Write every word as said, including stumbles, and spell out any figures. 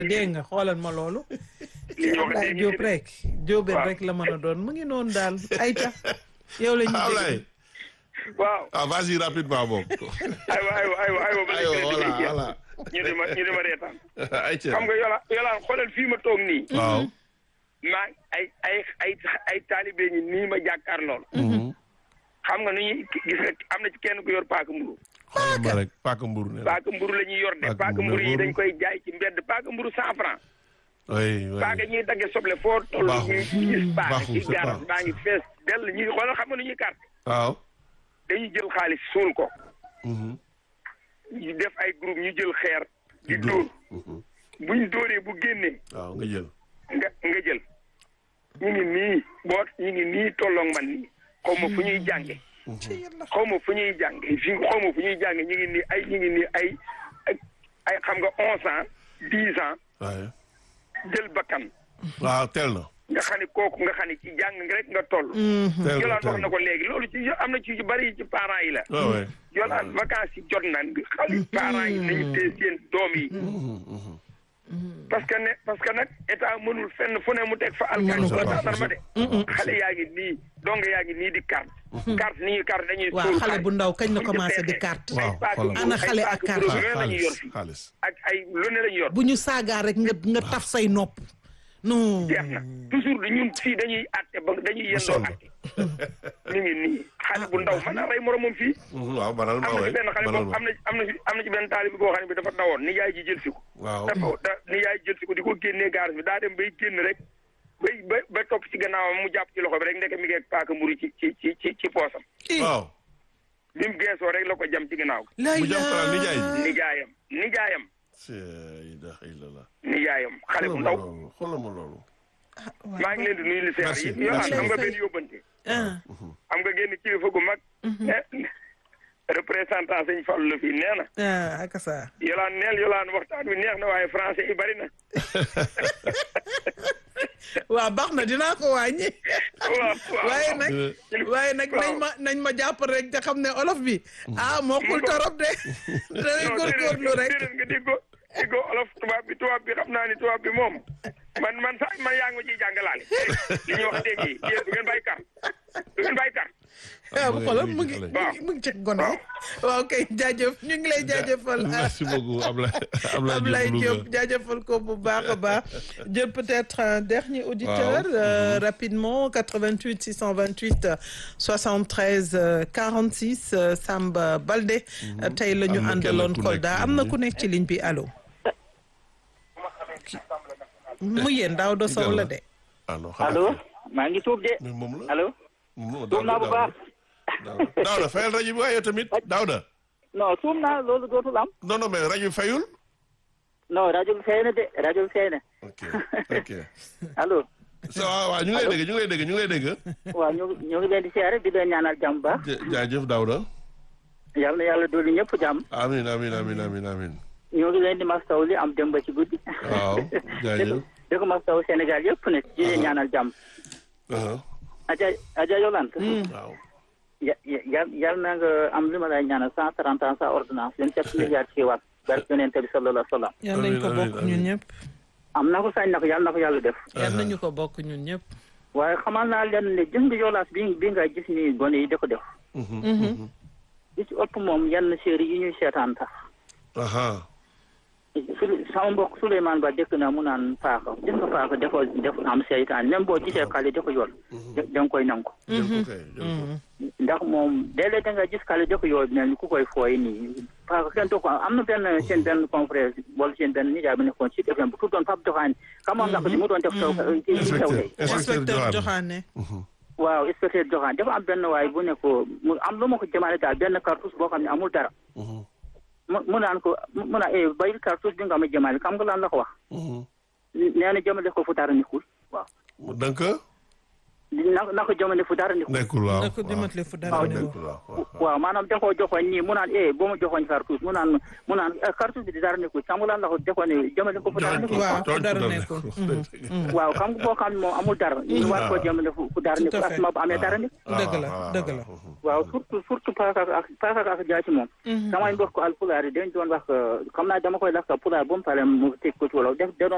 dégg nga xoolal ma loolu. li ñu wax Ablaye léegi Diop rek. Diobène waaw. rek la mën a doon mu ngi noonu daal ayta yow la ñuy dégg. Ablaye waaw ah vas-y rapidement moom. aywa aywa aywa aywa ba aywa léegi voilà rek voilà. ñu di ma ñu di ma reetaan ay ca xam nga yola yolaan xoolal fii ma toog nii waaw. maa ay ay ay ay taalibe ñi nii ma jàkkaar lool xam nga nu ñuy gis nga am na ci kenn ku yor paaka mburu xoolal ma rek paaka mburu ne la. paaka mburu la ñuy yor de Paaka paaka mburu mburu yi mburu. dañ koy jaay ci mbedd paaka mburu cent franc oui oui. paaka ñuy dagge soble foo toll Baaxul. ñuy gis paaka Baaxul, ci c'est garas pas- baa ngi fees dell ñuy xoolal xam nga nu ñuy carte waaw. dañuy jël xaalis suul ko Mhm. ñu def ay groupe ñu jël xeer di dóor Mhm. buñ dóoree bu génnee waaw nga jël. nga nga jël ñu ngi nii boot ñu ngi nii tolloog man nii xaw ma fu ñuy jànge xaw ma fu ñuy jànge fi xaw ma fu ñuy jànge ñu ngi nii ay ñu ngi nii ay ay ay xam nga onze ans dix ans waaye. jël bakkan waaw teel na. nga xam ne kooku nga xam ne ci jàng nga rek nga toll teel na Yolaan wax teel na na. ko léegi loolu ci am na ci yu bari ci parents yi la waaw waay. Yolaan vacances yi jot na xale parents yi nañu téye seen doom yi parce que ne parce que nag état mënul fenn fu ne mu teg fa alkaati Mënu ko. ba tàndarma de xale yaa ngi nii dong yaa ngi nii di carte carte ni ñuy carte dañuy waaw suul xale bu ndaw kañ la buñ commencé di defee carte. waaw xoolal Ana xale ak carte. lu ne la ñuy yor xaalis fii xaalis. ak ay lu ne la ñuy yor bu ñu saagaa rek nga nga taf say nopp. non. jeex na toujours da ñun fii dañuy àtte ba dañuy yendoo sonn. àtte ñu ngi nii xale bu ndaw mën na rey moromam fii Mhm, waaw banal ma am na waay ci benn xale banal boo ma. am na am na ci am na ci benn taalibe boo xam ne bi dafa dawoon ni yaay ji jël si ko waaw. dafa da ni yaay jël si ko di ko génnee gaar bi daa dem bay génn rek bay ba ba topp ci gannaawam mu jàpp ci loxo bi rek ndeke mi ngi ak paaka mburu ci ci ci ci ci poosam waaw. bi mu geesoo rek la ko jam ci gannaaw lay mu jëm faral nijaay ji. nijaayam nijaayam c'est ilaha illallah. nijaayam xale bu xoolal ma ndaw loolu xoolal ma loolu. maa ngi leen di nuyu li seer Merci, yi yoo merci. xam nga benn yóbbante ah. am nga génn kilifa gu mag ne représentant sëñ Fallu la fii nee na ah ak ça. yolaan neel yolaan waxtaan wi neex na waaye français yi bari na waaw baax na dinaa ko wàññi. waaw waaw waaye nag waaye nag nañ ma nañ ma jàpp rek te xam ne olof bi. ah mokkul torop de. day non góorgóorlu rek. déedéet nga dégg ko dégg ko olof tubaab bi tubaab bi xam naa ni tubaab bi moom man man sax man yaa ngi ma ciy jàngalaale li ñuy wax dégg yi yéen du ngeen bàyyi kar du ngeen bàyyi kar ah bu xoolal mu ngi waaw. mu ngi ci gone yi. waaw kay jaajëf ñu ngi lay jaajëfal. merci beaucoup Ablaye Ablaye Ablaye Diop Diop Louga. jaajëfal ko bu baax a baax jël peut-être un dernier auditeur Waaw. euh, rapidement quatre-vingt-huit six cent vingt-huit soixante-treize quarante-six euh, Samba Baldé tey la ñu Am na kenn àndaloon ku nekk Kolda ci am na ligne ku nekk ci ligne bi allo mu yéen daaw do sow la de ah non xanaa allo maa ngi tuub de mais moom la. allo moom tuub naa bu baax Daawda fayal rajo bi waaye yow tamit Daawda. non tuub naa loolu dootul am non non mais rajo bi fayul. non rajo bi fay na de rajo bi fay na ok ok. allo ça va waaw ñu ngi lay dégg ñu ngi lay dégg ñu ngi lay dégg. waaw ñu ñu ngi leen di siyaare di leen ñaanal jàmm baax jë jaajëf Daawda. yal na yàlla dolli ñëpp jàmm amiin amiin amiin amiin amiin. ñu ngi leen di mastaw li am dem ba ci guddi waaw jaajëf. di ko mastaw Sénégal yëpp nag di leen ñaanal jàmm Uh-huh. aja aja Yolande waaw. ya ya yal na nga am li ma lay ñaanal cent trente ans sa ordonnance vingt-sept milliards ci waat barke yonent bi sallallahu alayhi wa sallam yal nañ ko Amiin, bokk amiin, ñun amiin. ñëpp am na ko sañ na ko yal na ko yàlla def yal nañu ko bokk ñun ñëpp waaye xamal naa leen ne gis nga Jolaas bi bi nga gis ni gone yi da ko def li ci ëpp moom yenn série yi ñuy seetaan tax aha su sama mbokk Souleymane Ba dëkk na mu naan paaka gis nga paaka dafa def am seytaan même boo gisee xale da ko yor da nga koy nangu jël ko kay jël ko. ndax moom léeg-léeg da nga gis xale da ko yor mel ni ku koy fooy nii paaka kenn doo ko am na benn seen benn confrère wala seen benn nijaay bi nekkoon ci F M bu tuddoon Pape Doxaane xamoon nga ko di mu doon def taw ci inspecteur taw inspecteur inspecteur Joxaane. Joxaane waaw inspecteur Joxaane dafa am benn waay bu ne ko mu am lu ma ko jëmaale daal benn cartouche boo xam ne amul dara Mhm, mu mu naan ko mu naan eh bayil cartouche bi nga ma jëmaale xam nga lan la ko wax mhm. nee na jëmale ko fu dara nekkul waaw donc na na ko jëmale fu dara nekkul nekkul waaw. na ko dimatale fu dara waaw, ne nekkul waaw waaw. waaw maanaam da koo joxoon nii mu naan eh boo ma joxoon cartouche mu naan mu naan eh, cartouche bi di dara nekkul xam nga lan la ko joxoon ne jëmale ko fu dara Joxoñ ko nekkul waaw, joxoñ fu dara ko nekkul. nekkul. waaw xam nga boo xam ne moom amul dara ñu war koo jëmale fu fu dara Tout à nekkul fait. asma bu amee dara nekk dëgg la Ah, dëgg la mhm. waaw surtout surtout paaka ak paaka ak jaasi moom samay mbokk alpulaar yi dañ doon wax xam naa dama koy lakk pulaar ba mu pare mu teg ko ci wolof def da doon